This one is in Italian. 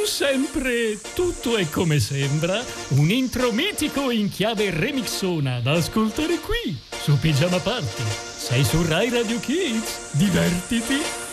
sempre Tutto è come sembra, un intro mitico in chiave remixona da ascoltare qui su Pigiama Party. Sei su Rai Radio Kids, divertiti!